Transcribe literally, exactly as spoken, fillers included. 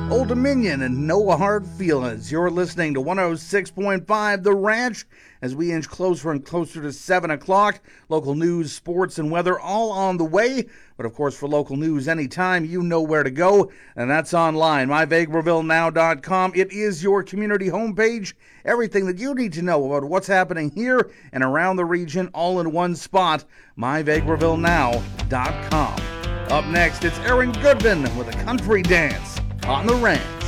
Old Dominion and No Hard Feelings. You're listening to one oh six point five The Ranch as we inch closer and closer to seven o'clock. Local news, sports, and weather all on the way. But of course, for local news anytime, you know where to go, and that's online, my vegreville now dot com. It is your community homepage. Everything that you need to know about what's happening here and around the region all in one spot, my vegreville now dot com. Up next, it's Aaron Goodman with a country dance on The Ranch.